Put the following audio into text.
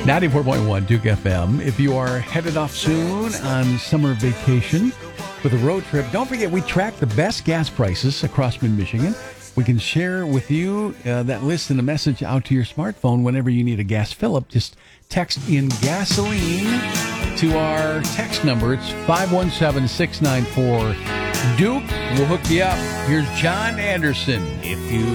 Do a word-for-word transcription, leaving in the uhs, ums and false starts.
ninety-four point one Duke F M. If you are headed off soon on summer vacation with a road trip, don't forget we track the best gas prices across mid-Michigan. We can share with you uh, that list and a message out to your smartphone whenever you need a gas fill-up. Just text in gasoline to our text number. It's five one seven, six nine four, Duke. We'll hook you up. Here's John Anderson. If you